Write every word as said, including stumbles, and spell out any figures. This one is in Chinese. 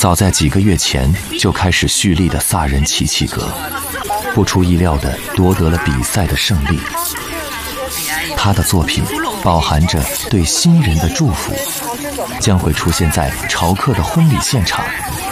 早在几个月前就开始蓄力的萨仁奇奇格，不出意料地夺得了比赛的胜利。他的作品饱含着对新人的祝福，将会出现在朝客的婚礼现场，